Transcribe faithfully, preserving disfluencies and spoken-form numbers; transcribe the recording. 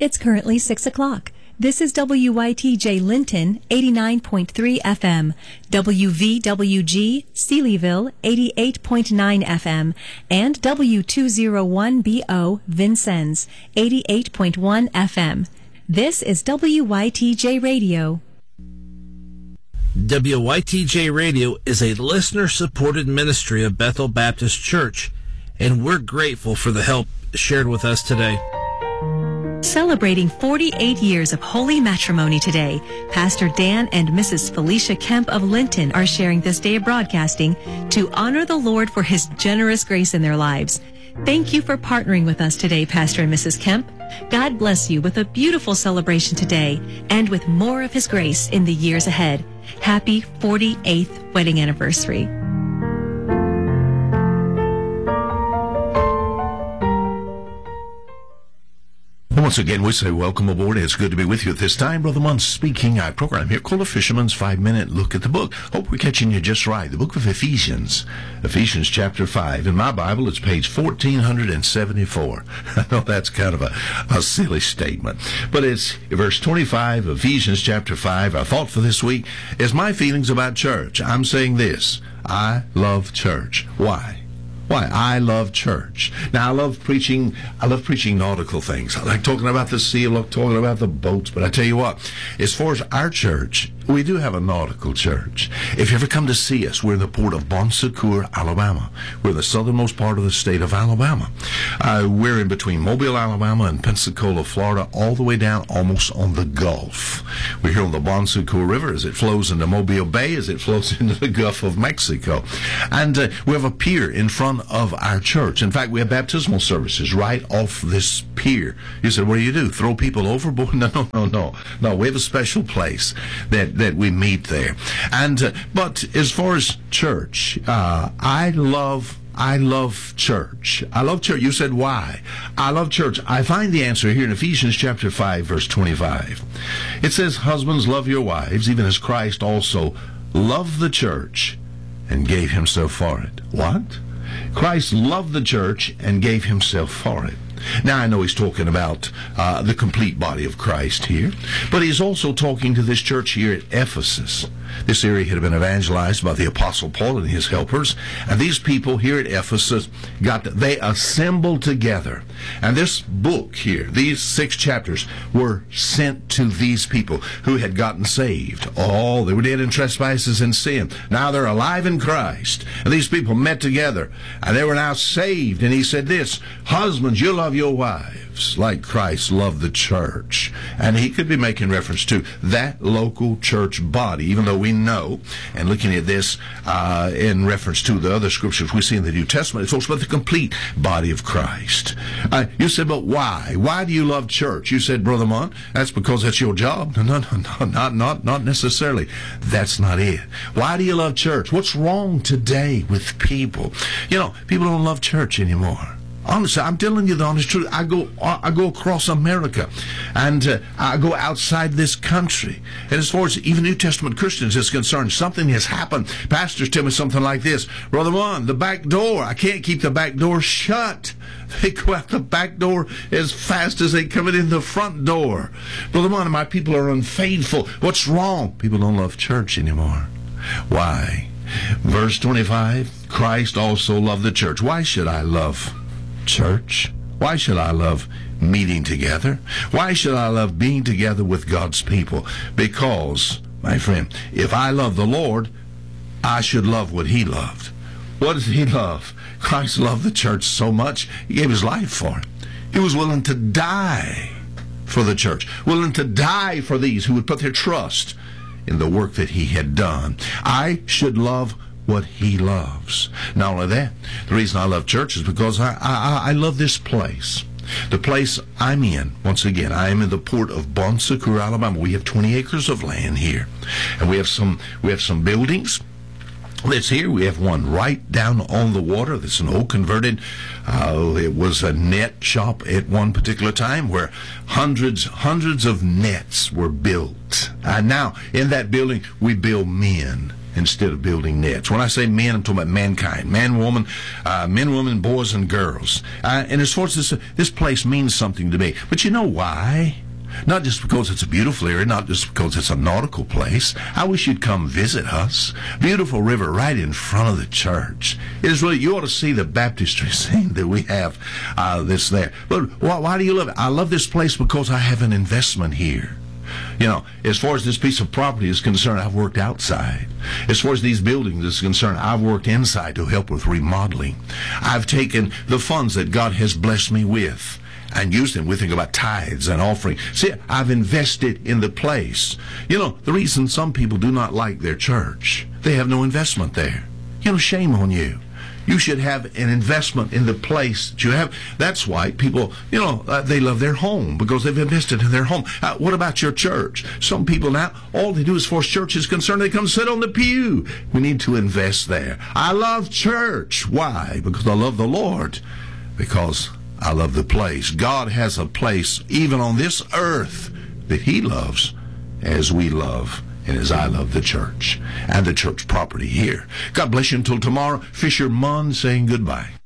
It's currently six o'clock. This is W Y T J Linton, eighty-nine point three F M, W V W G Sealyville, eighty-eight point nine F M, and W two oh one B O Vincennes, eighty-eight point one F M. This is W Y T J Radio. W Y T J Radio is a listener-supported ministry of Bethel Baptist Church, and we're grateful for the help shared with us today. Celebrating forty-eight years of holy matrimony today, Pastor Dan and Missus Felicia Kemp of Linton are sharing this day of broadcasting to honor the Lord for His generous grace in their lives. Thank you for partnering with us today, Pastor and Missus Kemp. God bless you with a beautiful celebration today and with more of His grace in the years ahead. Happy forty-eighth wedding anniversary. Once again, we say welcome aboard. It's good to be with you at this time. Brother Munn speaking. Our program here called A Fisherman's Five-Minute Look at the Book. Hope we're catching you just right. The book of Ephesians. Ephesians chapter five. In my Bible, it's page fourteen seventy-four. I know that's kind of a, a silly statement. But it's verse twenty-five, Ephesians chapter five. Our thought for this week is my feelings about church. I'm saying this. I love church. Why? Why? I love church. Now, I love preaching, I love preaching nautical things. I like talking about the sea, I like talking about the boats, but I tell you what, as far as our church, we do have a nautical church. If you ever come to see us, we're in the port of Bon Secour, Alabama. We're in the southernmost part of the state of Alabama. Uh, we're in between Mobile, Alabama and Pensacola, Florida, all the way down almost on the Gulf. We're here on the Bon Secour River as it flows into Mobile Bay, as it flows into the Gulf of Mexico. And uh, we have a pier in front of our church. In fact, we have baptismal services right off this pier. You said, what do you do? Throw people overboard? No, no, no, no. No, we have a special place that that we meet there. And uh, but as far as church, uh, I love I love church. I love church. You said why? I love church. I find the answer here in Ephesians chapter five, verse twenty-five. It says, husbands, love your wives, even as Christ also loved the church and gave himself for it. What? Christ loved the church and gave himself for it. Now, I know he's talking about uh, the complete body of Christ here, but he's also talking to this church here at Ephesus. This area had been evangelized by the Apostle Paul and his helpers, and these people here at Ephesus got, they assembled together. And this book here, these six chapters, were sent to these people who had gotten saved. Oh, they were dead in trespasses and sin. Now they're alive in Christ. And these people met together, and they were now saved. And he said this, husbands, you love your wives like Christ loved the church. And he could be making reference to that local church body, even though we know, and looking at this uh, in reference to the other scriptures we see in the New Testament, it talks about the complete body of Christ. Uh, you said, but why? Why do you love church? You said, Brother Mont, that's because that's your job. No, no, no, no, not, not, not necessarily. That's not it. Why do you love church? What's wrong today with people? You know, people don't love church anymore. Honestly, I'm telling you the honest truth. I go, I go across America, and uh, I go outside this country. And as far as even New Testament Christians is concerned, something has happened. Pastors tell me something like this: Brother Mon, the back door, I can't keep the back door shut. They go out the back door as fast as they come in the front door. Brother Mon, my people are unfaithful. What's wrong? People don't love church anymore. Why? Verse twenty-five, Christ also loved the church. Why should I love church? Why should I love meeting together? Why should I love being together with God's people? Because, my friend, if I love the Lord, I should love what he loved. What does he love? Christ loved the church so much, he gave his life for it. He was willing to die for the church, willing to die for these who would put their trust in the work that he had done. I should love what he loves. Not only that, the reason I love church is because I, I, I love this place. The place I'm in, once again, I am in the port of Bon Secour, Alabama. We have twenty acres of land here. And we have some we have some buildings that's here. We have one right down on the water. That's an old converted, uh, it was a net shop at one particular time where hundreds, hundreds of nets were built. And now, in that building, we build men. instead of building nets. When I say men, I'm talking about mankind. Man, woman, uh, men, women, boys, and girls. Uh, and as far as this, this place means something to me. But you know why? Not just because it's a beautiful area, not just because it's a nautical place. I wish you'd come visit us. Beautiful river right in front of the church. It is really, you ought to see the baptistry scene that we have uh, that's there. But why, why do you love it? I love this place because I have an investment here. You know, as far as this piece of property is concerned, I've worked outside. As far as these buildings is concerned, I've worked inside to help with remodeling. I've taken the funds that God has blessed me with and used them. We think about tithes and offering. See, I've invested in the place. You know, the reason some people do not like their church, they have no investment there. You know, shame on you. You should have an investment in the place that you have. That's why people, you know, uh, they love their home because they've invested in their home. Uh, what about your church? Some people now, all they do as far as church is concerned, they come sit on the pew. We need to invest there. I love church. Why? Because I love the Lord. Because I love the place. God has a place even on this earth that he loves as we love and as I love the church and the church property here. God bless you until tomorrow. Fisher Munn saying goodbye.